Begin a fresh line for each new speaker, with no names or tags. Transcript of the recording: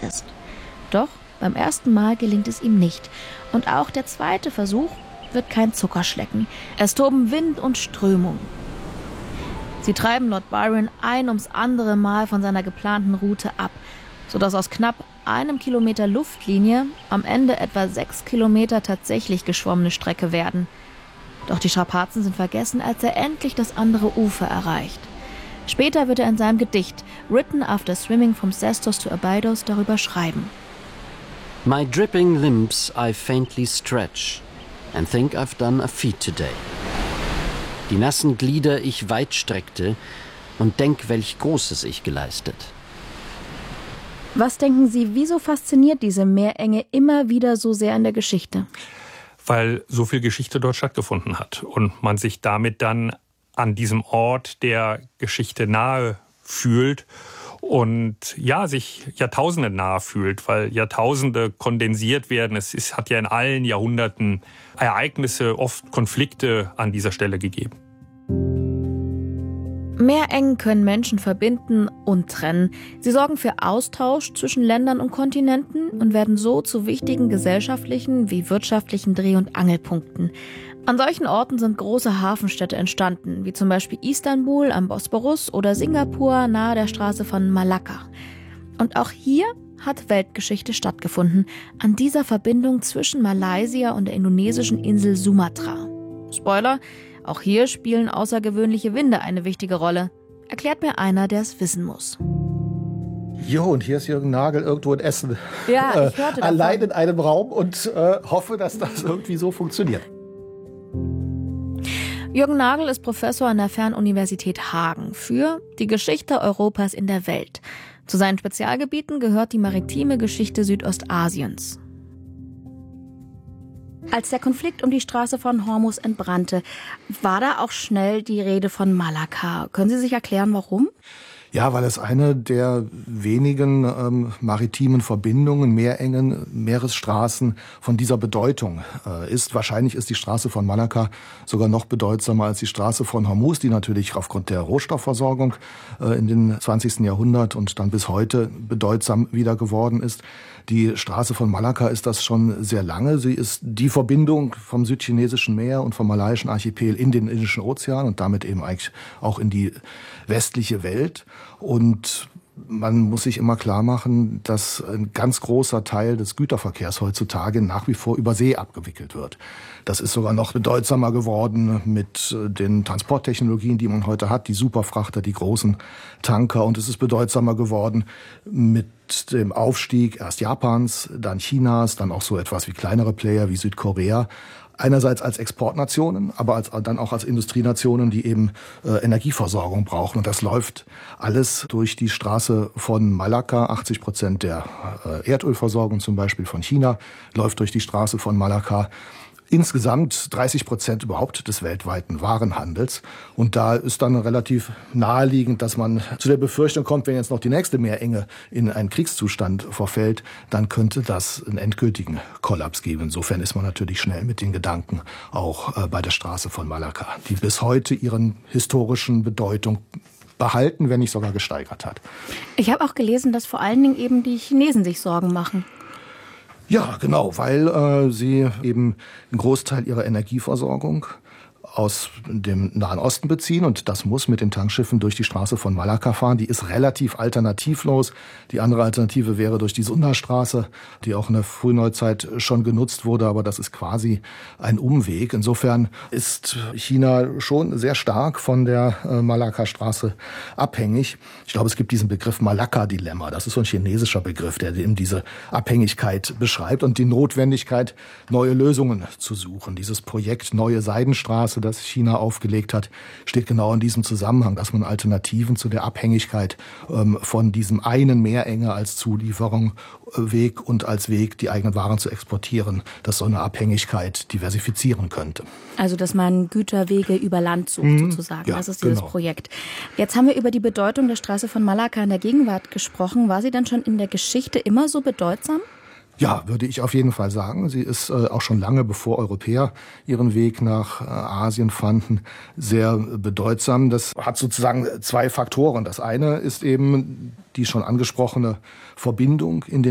ist. Doch beim ersten Mal gelingt es ihm nicht. Und auch der zweite Versuch wird kein Zuckerschlecken. Es toben Wind und Strömung. Sie treiben Lord Byron ein ums andere Mal von seiner geplanten Route ab, sodass aus knapp 1 Kilometer Luftlinie am Ende etwa 6 Kilometer tatsächlich geschwommene Strecke werden. Doch die Strapazen sind vergessen, als er endlich das andere Ufer erreicht. Später wird er in seinem Gedicht Written After Swimming from Sestos to Abydos darüber schreiben.
My dripping limbs I faintly stretch and think I've done a feat today. Die nassen Glieder ich weit streckte und denk, welch Großes ich geleistet.
Was denken Sie, wieso fasziniert diese Meerenge immer wieder so sehr in der Geschichte?
Weil so viel Geschichte dort stattgefunden hat und man sich damit dann an diesem Ort der Geschichte nahe fühlt und ja, sich Jahrtausende nahe fühlt, weil Jahrtausende kondensiert werden. Es hat ja in allen Jahrhunderten Ereignisse, oft Konflikte an dieser Stelle gegeben.
Meerengen können Menschen verbinden und trennen. Sie sorgen für Austausch zwischen Ländern und Kontinenten und werden so zu wichtigen gesellschaftlichen wie wirtschaftlichen Dreh- und Angelpunkten. An solchen Orten sind große Hafenstädte entstanden, wie zum Beispiel Istanbul am Bosporus oder Singapur nahe der Straße von Malakka. Und auch hier hat Weltgeschichte stattgefunden, an dieser Verbindung zwischen Malaysia und der indonesischen Insel Sumatra. Spoiler: Auch hier spielen außergewöhnliche Winde eine wichtige Rolle. Erklärt mir einer, der es wissen muss.
Jo, und hier ist Jürgen Nagel irgendwo in Essen.
Ja, ich hörte davon.
Allein in einem Raum und hoffe, dass das irgendwie so funktioniert.
Jürgen Nagel ist Professor an der Fernuniversität Hagen für die Geschichte Europas in der Welt. Zu seinen Spezialgebieten gehört die maritime Geschichte Südostasiens. Als der Konflikt um die Straße von Hormuz entbrannte, war da auch schnell die Rede von Malakka. Können Sie sich erklären, warum?
Ja, weil es eine der wenigen maritimen Verbindungen, Meerengen, Meeresstraßen von dieser Bedeutung ist. Wahrscheinlich ist die Straße von Malakka sogar noch bedeutsamer als die Straße von Hormuz, die natürlich aufgrund der Rohstoffversorgung in den 20. Jahrhundert und dann bis heute bedeutsam wieder geworden ist. Die Straße von Malakka ist das schon sehr lange. Sie ist die Verbindung vom Südchinesischen Meer und vom malaiischen Archipel in den Indischen Ozean und damit eben eigentlich auch in die westliche Welt. Und man muss sich immer klar machen, dass ein ganz großer Teil des Güterverkehrs heutzutage nach wie vor über See abgewickelt wird. Das ist sogar noch bedeutsamer geworden mit den Transporttechnologien, die man heute hat, die Superfrachter, die großen Tanker. Und es ist bedeutsamer geworden mit dem Aufstieg erst Japans, dann Chinas, dann auch so etwas wie kleinere Player wie Südkorea. Einerseits als Exportnationen, aber dann auch als Industrienationen, die eben Energieversorgung brauchen. Und das läuft alles durch die Straße von Malakka. 80% der Erdölversorgung zum Beispiel von China läuft durch die Straße von Malakka. Insgesamt 30% überhaupt des weltweiten Warenhandels. Und da ist dann relativ naheliegend, dass man zu der Befürchtung kommt, wenn jetzt noch die nächste Meerenge in einen Kriegszustand verfällt, dann könnte das einen endgültigen Kollaps geben. Insofern ist man natürlich schnell mit den Gedanken auch bei der Straße von Malakka, die bis heute ihren historischen Bedeutung behalten, wenn nicht sogar gesteigert hat.
Ich habe auch gelesen, dass vor allen Dingen eben die Chinesen sich Sorgen machen.
Ja, genau, weil sie eben einen Großteil ihrer Energieversorgung aus dem Nahen Osten beziehen und das muss mit den Tankschiffen durch die Straße von Malakka fahren. Die ist relativ alternativlos. Die andere Alternative wäre durch die Sundastraße, die auch in der Frühneuzeit schon genutzt wurde, aber das ist quasi ein Umweg. Insofern ist China schon sehr stark von der Malakka-Straße abhängig. Ich glaube, es gibt diesen Begriff Malakka-Dilemma. Das ist so ein chinesischer Begriff, der eben diese Abhängigkeit beschreibt und die Notwendigkeit, neue Lösungen zu suchen. Dieses Projekt Neue Seidenstraße, das China aufgelegt hat, steht genau in diesem Zusammenhang, dass man Alternativen zu der Abhängigkeit von diesem einen Meerenge als Zulieferung Weg und als Weg, die eigenen Waren zu exportieren, dass so eine Abhängigkeit diversifizieren könnte.
Also, dass man Güterwege über Land sucht, sozusagen.
Ja,
das ist dieses Projekt. Jetzt haben wir über die Bedeutung der Straße von Malakka in der Gegenwart gesprochen. War sie denn schon in der Geschichte immer so bedeutsam?
Ja, würde ich auf jeden Fall sagen. Sie ist auch schon lange, bevor Europäer ihren Weg nach Asien fanden, sehr bedeutsam. Das hat sozusagen zwei Faktoren. Das eine ist eben die schon angesprochene Verbindung in den